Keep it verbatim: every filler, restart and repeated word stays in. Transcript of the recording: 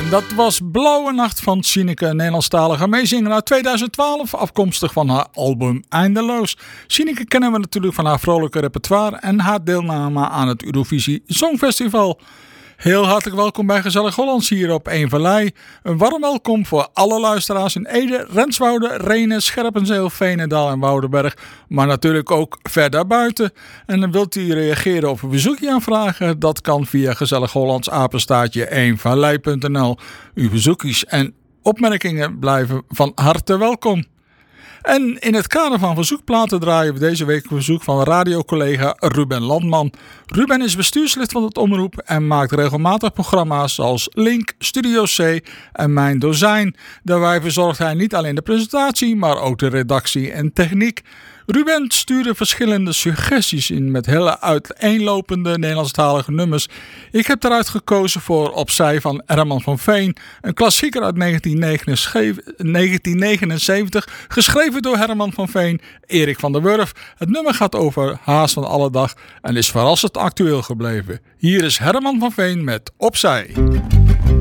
Dat was Blauwe Nacht van Sineke, een Nederlandstalige meezinger uit tweeduizend twaalf, afkomstig van haar album Eindeloos. Sineke kennen we natuurlijk van haar vrolijke repertoire en haar deelname aan het Eurovisie Songfestival. Heel hartelijk welkom bij Gezellig Hollands hier op Eén Vallei. Een warm welkom voor alle luisteraars in Ede, Renswoude, Rhenen, Scherpenzeel, Veenendaal en Woudenberg. Maar natuurlijk ook verder buiten. En dan wilt u reageren of een verzoekje aanvragen? Dat kan via Gezellig Hollands apenstaartje eenvallei punt n l. Uw verzoekjes en opmerkingen blijven van harte welkom. En in het kader van verzoekplaten draaien we deze week een verzoek van radiocollega Ruben Landman. Ruben is bestuurslid van het Omroep en maakt regelmatig programma's zoals Link, Studio C en Mijn Dozijn. Daarbij verzorgt hij niet alleen de presentatie, maar ook de redactie en techniek. Ruben stuurde verschillende suggesties in met hele uiteenlopende Nederlandstalige nummers. Ik heb eruit gekozen voor Opzij van Herman van Veen, een klassieker uit negentien negenenzeventig, geschreven door Herman van Veen, Erik van der Wurf. Het nummer gaat over haast van alle dag en is verrassend actueel gebleven. Hier is Herman van Veen met Opzij.